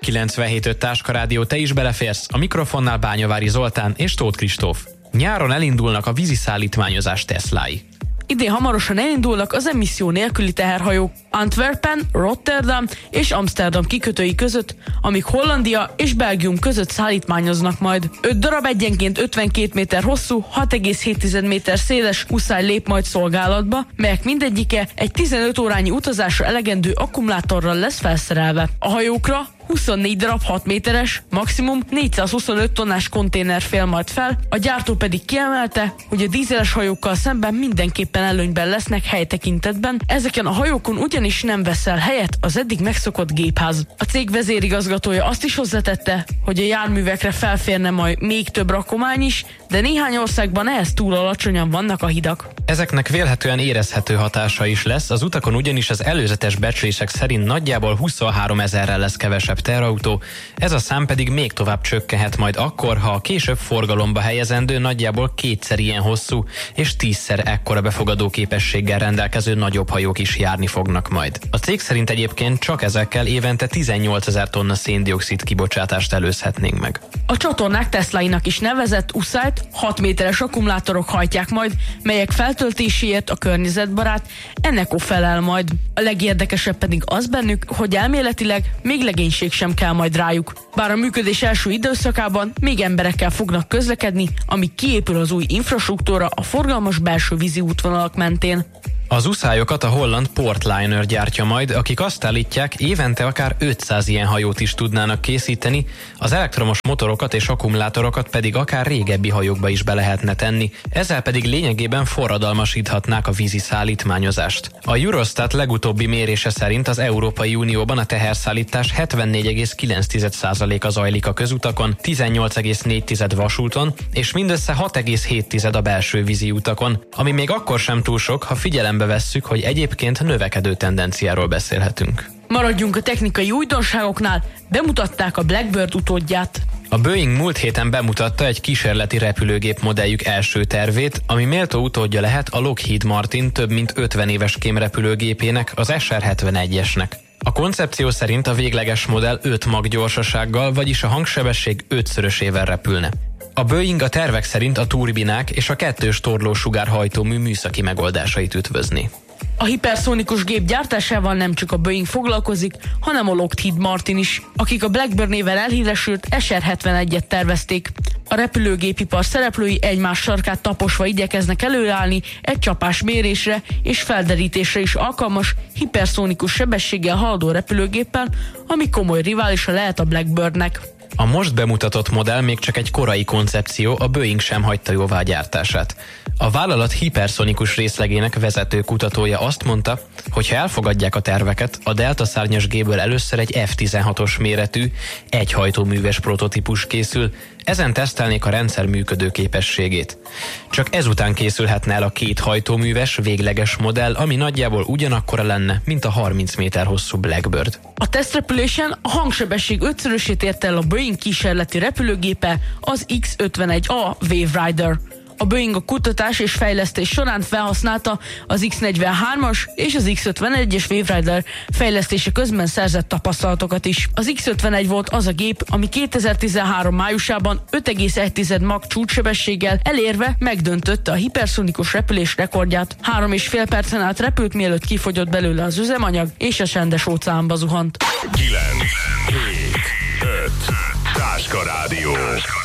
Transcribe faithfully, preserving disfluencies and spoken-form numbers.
kilencvenhét öt Táska Rádió, te is beleférsz, a mikrofonnál Bányavári Zoltán és Tóth Kristóf. Nyáron elindulnak a víziszállítmányozás Teslái. Idén hamarosan elindulnak az emisszió nélküli teherhajók Antwerpen, Rotterdam és Amsterdam kikötői között, amik Hollandia és Belgium között szállítmányoznak majd. öt darab egyenként ötvenkét méter hosszú, hat egész hét méter széles uszály lép majd szolgálatba, melyek mindegyike egy tizenöt órányi utazásra elegendő akkumulátorral lesz felszerelve. A hajókra huszonnégy darab hat méteres, maximum négyszázhuszonöt tonnás konténer fél majd fel, a gyártó pedig kiemelte, hogy a dízeles hajókkal szemben mindenképpen előnyben lesznek hely tekintetben, ezeken a hajókon ugyanis nem veszel helyet az eddig megszokott gépház. A cég vezérigazgatója azt is hozzátette, hogy a járművekre felférne majd még több rakomány is, de néhány országban ehhez túl alacsonyan vannak a hidak. Ezeknek vélhetően érezhető hatása is lesz, az utakon ugyanis az előzetes becslések szerint nagyjából huszonháromezerrel lesz kevesebb teherautó, ez a szám pedig még tovább csökkenhet majd akkor, ha a később forgalomba helyezendő nagyjából kétszer ilyen hosszú és tízszer ekkora befogadó képességgel rendelkező nagyobb hajók is járni fognak majd. A cég szerint egyébként csak ezekkel évente tizennyolcezer tonna széndioxid kibocsátást előzhetnénk meg. A csatornák Tesláinak is nevezett uszályt hat méteres akkumulátorok hajtják majd, melyek feltöltéséért a környezetbarát Eneco felel majd. A legérdekesebb pedig az bennük, hogy elméletileg még legénység sem kell majd rájuk. Bár a működés első időszakában még emberekkel fognak közlekedni, amíg kiépül az új infrastruktúra a forgalmas belső vízi útvonalak mentén. Az uszályokat a holland Portliner gyártja majd, akik azt állítják, évente akár ötszáz ilyen hajót is tudnának készíteni, az elektromos motorokat és akkumulátorokat pedig akár régebbi hajókba is be lehetne tenni, ezzel pedig lényegében forradalmasíthatnák a vízi szállítmányozást. A Eurostat legutóbbi mérése szerint az Európai Unióban a teherszállítás hetvennégy egész kilenc százaléka zajlik a közutakon, tizennyolc egész négy vasúton, és mindössze hat egész hét a belső vízi utakon, ami még akkor sem túl sok, ha figyelembe vesszük, hogy egyébként növekedő tendenciáról beszélhetünk. Maradjunk a technikai újdonságoknál, bemutatták a Blackbird utódját. A Boeing múlt héten bemutatta egy kísérleti repülőgép modelljük első tervét, ami méltó utódja lehet a Lockheed Martin több mint ötven éves kémrepülőgépének, az es er hetvenegyesnek. A koncepció szerint a végleges modell öt Mach gyorsasággal, vagyis a hangsebesség ötszörösével repülne. A Boeing a tervek szerint a turbinák és a kettős torlósugár hajtómű műszaki megoldásait ütvözni. A hiperszónikus gép gyártásával nem csak a Boeing foglalkozik, hanem a Lockheed Martin is, akik a Blackbird néven elhíresült es er hetvenegyet tervezték. A repülőgépipar szereplői egymás sarkát taposva igyekeznek előállni egy csapás mérésre és felderítésre is alkalmas hiperszónikus sebességgel haladó repülőgéppel, ami komoly riválisa lehet a Blackbirdnek. A most bemutatott modell még csak egy korai koncepció, a Boeing sem hagyta jóvá gyártását. A vállalat hiperszonikus részlegének vezető kutatója azt mondta, hogy ha elfogadják a terveket, a Delta szárnyas gépből először egy ef tizenhatos méretű, egyhajtóműves prototípus készül, ezen tesztelnék a rendszer működő képességét. Csak ezután készülhetne el a két hajtóműves, végleges modell, ami nagyjából ugyanakkora lenne, mint a harminc méter hosszú Blackbird. A tesztrepülésen a hangsebesség ötszörösét ért el a Boeing kísérleti repülőgépe, az iksz ötvenegy á Wave Rider. A Boeing a kutatás és fejlesztés során felhasználta az iksz negyvenhármas és az iksz ötvenegyes Wave Rider fejlesztése közben szerzett tapasztalatokat is. Az iksz ötvenegy volt az a gép, ami kétezer-tizenhárom májusában öt egész egy Mach csúcssebességgel elérve megdöntötte a hiperszonikus repülés rekordját. Három és fél percen át repült, mielőtt kifogyott belőle az üzemanyag, és a csendes óceánba zuhant. kilenc, hét, öt Táska Rádió.